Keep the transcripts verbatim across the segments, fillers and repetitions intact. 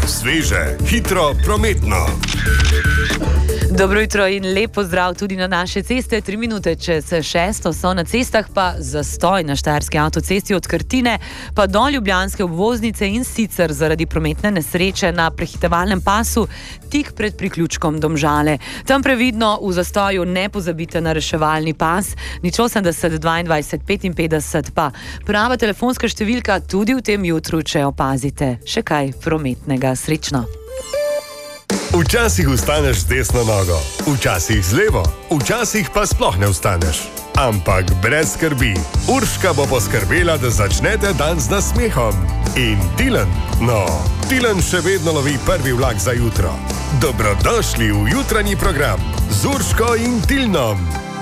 Sveže, hitro, prometno. Dobro jutro in lep pozdrav tudi na naše ceste. Tri minute čez šesto so na cestah, pa zastoj na štajerski avtocesti od Krtine pa do ljubljanske obvoznice, in sicer zaradi prometne nesreče na prehitevalnem pasu tik pred priključkom Domžale. Tam previdno, v zastoju ne pozabite na reševalni pas nič osemdeset dvaindvajset petinpetdeset, pa prava telefonska številka tudi v tem jutru, če opazite še kaj prometnega. Srečno! Včasih vstaneš z desno nogo, včasih z levo, včasih pa sploh ne vstaneš. Ampak brez skrbi, Urška bo poskrbela, da začnete dan z nasmehom. In Tilen, no, Tilen še vedno lovi prvi vlak za jutro. Dobrodošli v jutranji program z Urško in Tilnom.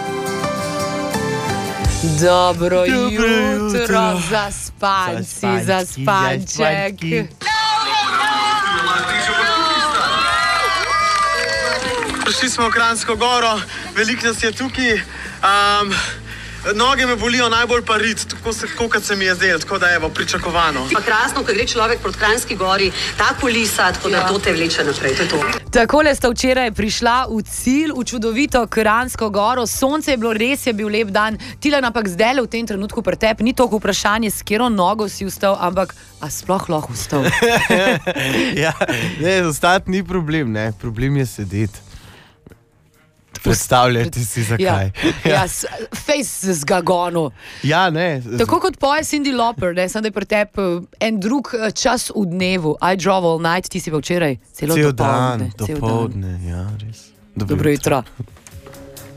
Dobro, Dobro jutro, jutro. Zaspanci, zaspanček. Prišli smo v Kranjsko goro, veliko nas je tukaj, um, noge me bolijo, najbolj pa rit, tako se, kot se mi je zdelo, tako da je pričakovano. Pa krasno, ko gre človek proti Kranjski gori, ta kulisa, tako da ja. To te vleče naprej, to je to. Takole sta včeraj prišla v cilj, v čudovito Kranjsko goro, sonce je bilo, res je bil lep dan, Tilen, ampak zdaj v tem trenutku pri tebi ni toliko vprašanje, s katero nogo si vstal, ampak a sploh lahko vstal? Ja, ne, ostati ni problem, ne, problem je sedeti. Predstavljajte si, zakaj. Ja, ja, face z gagonu. Ja, ne. Tako kot poje Cindy Lauper, ne, sem da je pri tebi en drug čas v dnevu. I drove all night, ti si pa včeraj celo cel dopoldne. Dan, dopoldne, ja, res. Dobro, Dobro jutro. jutro.